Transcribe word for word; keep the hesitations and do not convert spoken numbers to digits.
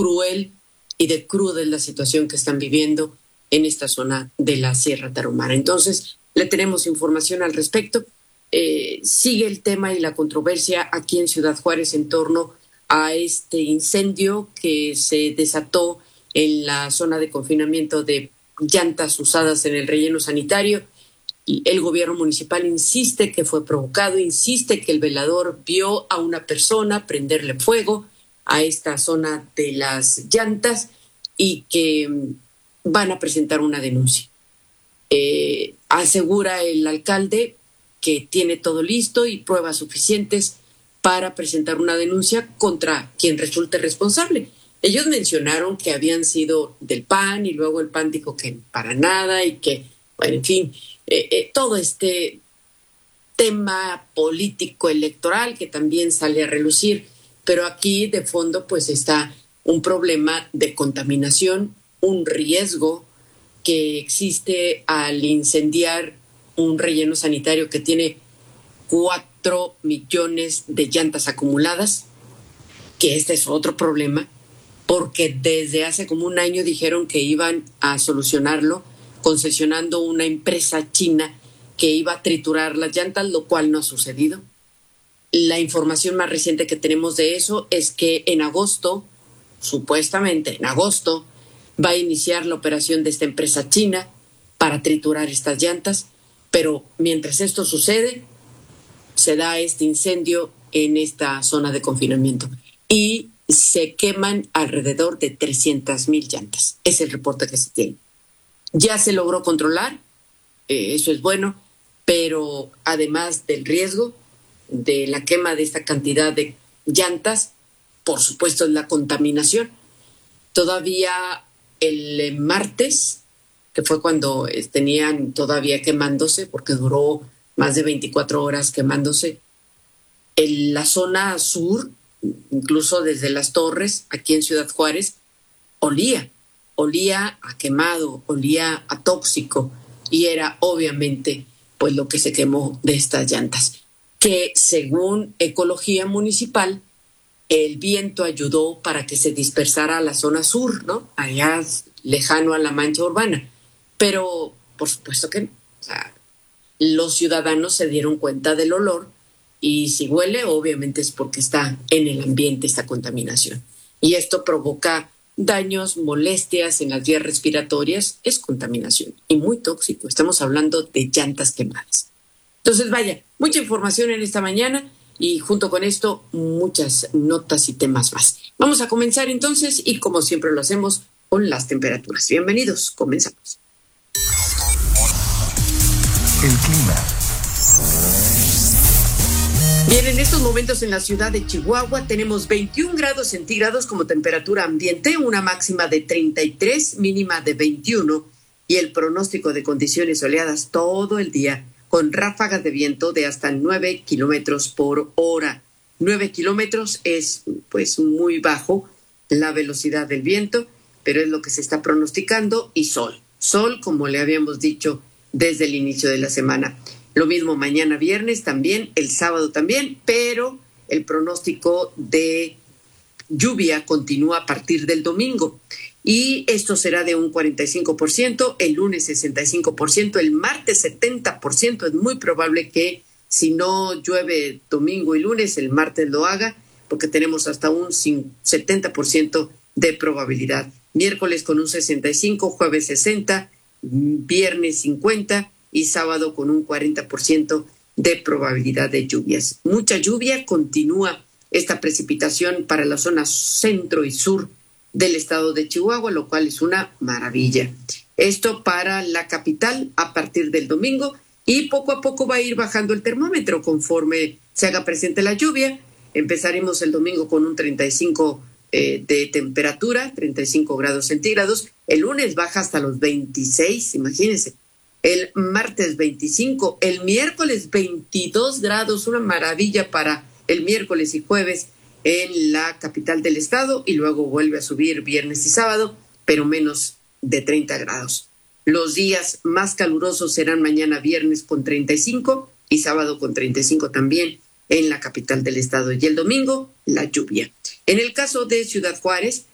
cruel y de cruda es la situación que están viviendo en esta zona de la Sierra Tarahumara. Entonces, le tenemos información al respecto. Eh, sigue el tema y la controversia aquí en Ciudad Juárez en torno a este incendio que se desató en la zona de confinamiento de llantas usadas en el relleno sanitario. Y el gobierno municipal insiste que fue provocado, insiste que el velador vio a una persona prenderle fuego a esta zona de las llantas y que van a presentar una denuncia. Eh, asegura el alcalde que tiene todo listo y pruebas suficientes para presentar una denuncia contra quien resulte responsable. Ellos mencionaron que habían sido del P A N y luego el P A N dijo que para nada y que, bueno, en fin, eh, eh, todo este tema político electoral que también sale a relucir, pero aquí de fondo pues está un problema de contaminación, un riesgo que existe al incendiar un relleno sanitario que tiene cuatro millones de llantas acumuladas, que este es otro problema, porque desde hace como un año dijeron que iban a solucionarlo concesionando una empresa china que iba a triturar las llantas, lo cual no ha sucedido. La información más reciente que tenemos de eso es que en agosto, supuestamente en agosto, va a iniciar la operación de esta empresa china para triturar estas llantas, pero mientras esto sucede, se da este incendio en esta zona de confinamiento y se queman alrededor de trescientas mil llantas. Es el reporte que se tiene. Ya se logró controlar, eh, eso es bueno, pero además del riesgo de la quema de esta cantidad de llantas, por supuesto la contaminación. Todavía el martes, que fue cuando tenían todavía quemándose, porque duró más de veinticuatro horas quemándose, en la zona sur, incluso desde las torres, aquí en Ciudad Juárez, olía, olía a quemado, olía a tóxico, y era obviamente pues lo que se quemó de estas llantas, que según Ecología Municipal, el viento ayudó para que se dispersara a la zona sur, ¿no? Allá lejano a la mancha urbana. Pero, por supuesto que no. O sea, los ciudadanos se dieron cuenta del olor y si huele, obviamente es porque está en el ambiente esta contaminación. Y esto provoca daños, molestias en las vías respiratorias, es contaminación y muy tóxico. Estamos hablando de llantas quemadas. Entonces, vaya, mucha información en esta mañana. Y junto con esto, muchas notas y temas más. Vamos a comenzar entonces y como siempre lo hacemos con las temperaturas. Bienvenidos, comenzamos. El clima. Bien, en estos momentos en la ciudad de Chihuahua tenemos veintiún grados centígrados como temperatura ambiente, una máxima de treinta y tres, mínima de veintiuno y el pronóstico de condiciones soleadas todo el día, con ráfagas de viento de hasta nueve kilómetros por hora. nueve kilómetros es pues muy bajo la velocidad del viento, pero es lo que se está pronosticando, y sol. Sol, como le habíamos dicho desde el inicio de la semana. Lo mismo mañana viernes también, el sábado también, pero el pronóstico de lluvia continúa a partir del domingo. Y esto será de un cuarenta y cinco por ciento, el lunes sesenta y cinco por ciento, el martes setenta por ciento. Es muy probable que si no llueve domingo y lunes, el martes lo haga, porque tenemos hasta un setenta por ciento de probabilidad. Miércoles con un sesenta y cinco por ciento, jueves sesenta por ciento, viernes cincuenta por ciento y sábado con un cuarenta por ciento de probabilidad de lluvias. Mucha lluvia, continúa esta precipitación para la zona centro y sur del estado de Chihuahua, lo cual es una maravilla. Esto para la capital a partir del domingo, y poco a poco va a ir bajando el termómetro conforme se haga presente la lluvia. Empezaremos el domingo con un treinta y cinco eh, de temperatura, treinta y cinco grados centígrados. El lunes baja hasta los veintiséis, imagínense. El martes veinticinco, el miércoles veintidós grados, una maravilla para el miércoles y jueves en la capital del estado, y luego vuelve a subir viernes y sábado, pero menos de treinta grados. Los días más calurosos serán mañana viernes con treinta y cinco y sábado con treinta y cinco también en la capital del estado, y el domingo la lluvia. En el caso de Ciudad Juárez,